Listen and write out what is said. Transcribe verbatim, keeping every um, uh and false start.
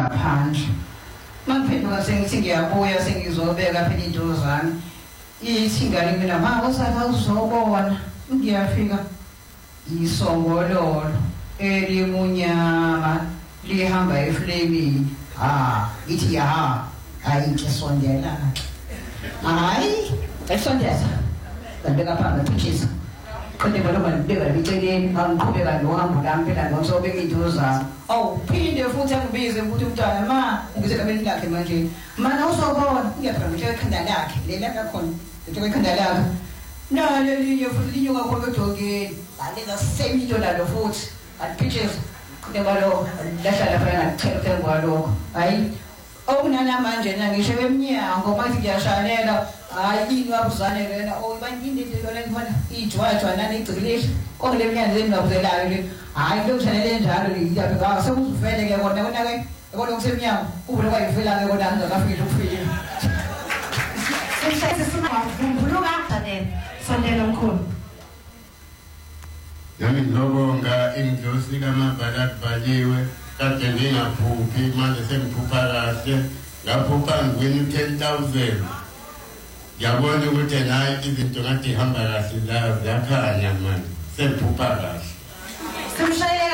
ngaphandle mangiphenduka sengithi ngiyabuya sengizobeka phela intozana ithi ngane mina mama usatha uzobona ngiyafika isongololo elimunyama lihamba eflamini ah ithi ya ayike sondela hayi esondeza ngibeka phambili phithisa kodwa baloma ngibeka biceleni angiqhubeka nohambo lami phela ngizobeka intozana awu phinde futhi angibize ukuthi umntwana ma ngibize kabeni lakhe manje mana uzobona ngiyaqhubeka ekhanda lakhe lela kakhona Itu kan dalam, nah leli yang futhi juga kau betul ada dah same itu dah food, at pitches, kita baru dah salah pernah cerita baru, ay, oh nana manja nang isewemnya, angkau masih biasa ni dah, ay ini apa sana ni, oh iban ini tu orang mana, ini cuaca cuaca nani tulis, oh dia punya dia nak betul lagi, ay tu sana dia jalan ni, dia berkata semua file lagi, orang mana lagi, orang semua, kubur lagi file lagi, orang dah kafir tu file. Saya sesuatu yang belum ada deh, sondel angkut. Yang logo enggak industri kama barat bajiwe, kata ni ngapu, pima desen puparasnya, ngapu pangwin ten thousand. Jawab ni mungkin naik itu nanti hamba rasilah, dah kan nyaman, sen puparas. Saya